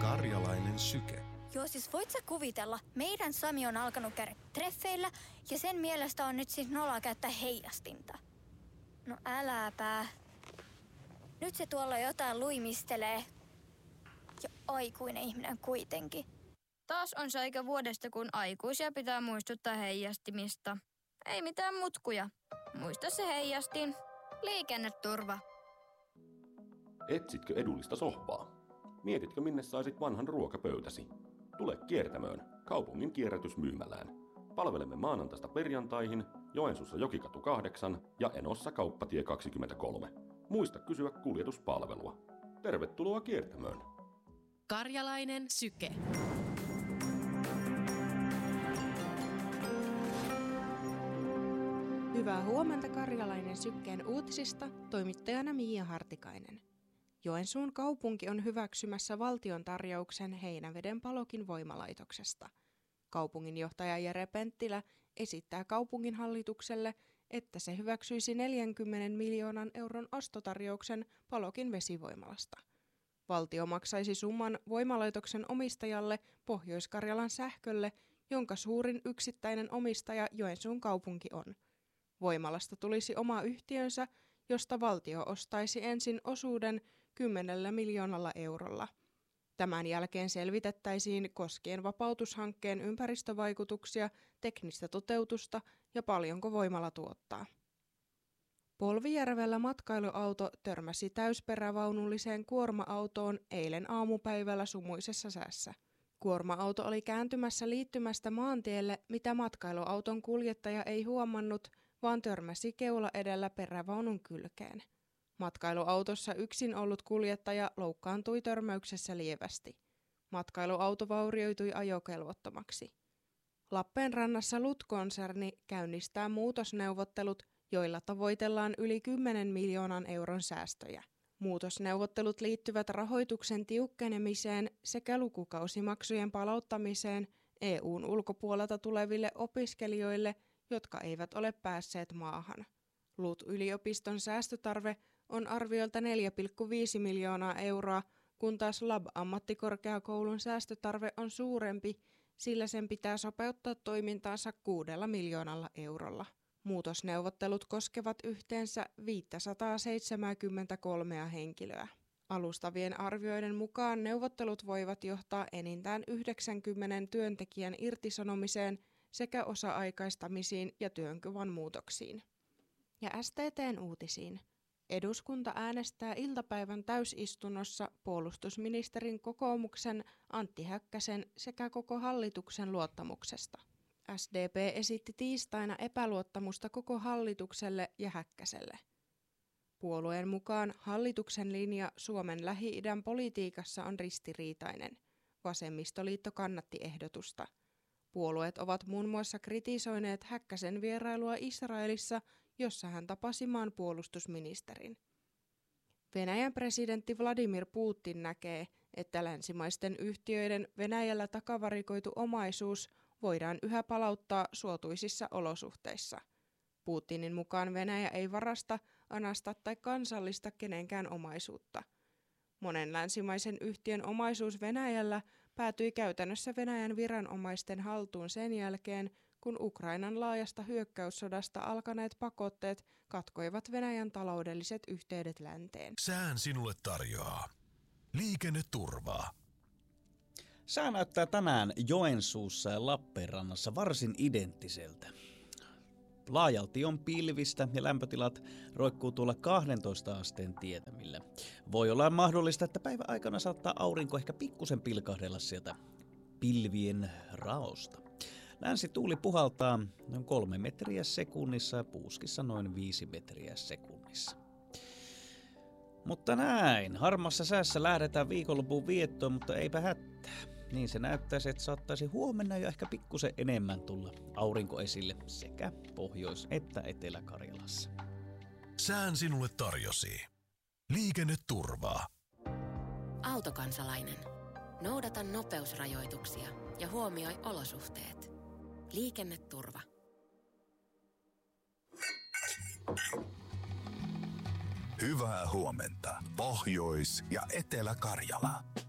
Karjalainen syke. Joo, siis voit sä kuvitella, meidän Sami on alkanut käydä treffeillä ja sen mielestä on nyt siis noloa käyttää heijastinta. No äläpä. Nyt se tuolla jotain luimistelee. Ja aikuinen ihminen kuitenkin. Taas on se aika vuodesta, kun aikuisia pitää muistuttaa heijastimista. Ei mitään mutkuja. Muista se heijastin. Liikenneturva. Etsitkö edullista sohvaa? Mietitkö, minne saisit vanhan ruokapöytäsi? Tule Kiertämöön, kaupungin kierrätysmyymälään. Palvelemme maanantaista perjantaihin Joensuussa Jokikatu 8 ja Enossa Kauppatie 23. Muista kysyä kuljetuspalvelua. Tervetuloa Kiertämöön. Karjalainen syke. Hyvää huomenta Karjalainen sykkeen uutisista, toimittajana Miia Hartikainen. Joensuun kaupunki on hyväksymässä valtion tarjouksen Heinäveden Palokin voimalaitoksesta. Kaupunginjohtaja Jere Penttilä esittää kaupunginhallitukselle, että se hyväksyisi 40 miljoonan euron ostotarjouksen Palokin vesivoimalasta. Valtio maksaisi summan voimalaitoksen omistajalle Pohjois-Karjalan Sähkölle, jonka suurin yksittäinen omistaja Joensuun kaupunki on. Voimalasta tulisi oma yhtiönsä, josta valtio ostaisi ensin osuuden 10 miljoonalla eurolla. Tämän jälkeen selvitettäisiin koskien vapautushankkeen ympäristövaikutuksia, teknistä toteutusta ja paljonko voimala tuottaa. Polvijärvellä matkailuauto törmäsi täysperävaunulliseen kuorma-autoon eilen aamupäivällä sumuisessa säässä. Kuorma-auto oli kääntymässä liittymästä maantielle, mitä matkailuauton kuljettaja ei huomannut, vaan törmäsi keula edellä perävaunun kylkeen. Matkailuautossa yksin ollut kuljettaja loukkaantui törmäyksessä lievästi. Matkailuauto vaurioitui ajokelvottomaksi. Lappeenrannassa LUT-konserni käynnistää muutosneuvottelut, joilla tavoitellaan yli 10 miljoonan euron säästöjä. Muutosneuvottelut liittyvät rahoituksen tiukkenemiseen sekä lukukausimaksujen palauttamiseen EU:n ulkopuolelta tuleville opiskelijoille, jotka eivät ole päässeet maahan. LUT-yliopiston säästötarve on arviolta 4,5 miljoonaa euroa, kun taas LAB-ammattikorkeakoulun säästötarve on suurempi, sillä sen pitää sopeuttaa toimintaansa 6 miljoonalla eurolla. Muutosneuvottelut koskevat yhteensä 573 henkilöä. Alustavien arvioiden mukaan neuvottelut voivat johtaa enintään 90 työntekijän irtisanomiseen sekä osa-aikaistamisiin ja työnkuvan muutoksiin. Ja STT:n uutisiin. Eduskunta äänestää iltapäivän täysistunnossa puolustusministerin kokoomuksen Antti Häkkäsen sekä koko hallituksen luottamuksesta. SDP esitti tiistaina epäluottamusta koko hallitukselle ja Häkkäselle. Puolueen mukaan hallituksen linja Suomen Lähi-idän politiikassa on ristiriitainen. Vasemmistoliitto kannatti ehdotusta. Puolueet ovat muun muassa kritisoineet Häkkäsen vierailua Israelissa, jossa hän tapasi maan puolustusministerin. Venäjän presidentti Vladimir Putin näkee, että länsimaisten yhtiöiden Venäjällä takavarikoitu omaisuus voidaan yhä palauttaa suotuisissa olosuhteissa. Putinin mukaan Venäjä ei varasta, anasta tai kansallista kenenkään omaisuutta. Monen länsimaisen yhtiön omaisuus Venäjällä päätyi käytännössä Venäjän viranomaisten haltuun sen jälkeen, kun Ukrainan laajasta hyökkäyssodasta alkaneet pakotteet katkoivat Venäjän taloudelliset yhteydet länteen. Sään sinulle tarjoaa liikenneturvaa. Sää näyttää tänään Joensuussa ja Lappeenrannassa varsin identtiseltä. Laajalti on pilvistä ja lämpötilat roikkuu tuolla 12 asteen tietämillä. Voi olla mahdollista, että päivän aikana saattaa aurinko ehkä pikkusen pilkahdella sieltä pilvien raosta. Länsituuli puhaltaa noin 3 metriä sekunnissa ja puuskissa noin 5 metriä sekunnissa. Mutta näin, harmassa säässä lähdetään viikonlopun viettoon, mutta eipä hätää. Niin se näyttäisi, että saattaisi huomenna jo ehkä pikkusen enemmän tulla aurinko esille sekä Pohjois- että Etelä-Karjalassa. Sään sinulle tarjosi liikenneturvaa. Autokansalainen. Noudata nopeusrajoituksia ja huomioi olosuhteet. Liikenneturva. Hyvää huomenta, Pohjois- ja Etelä-Karjala.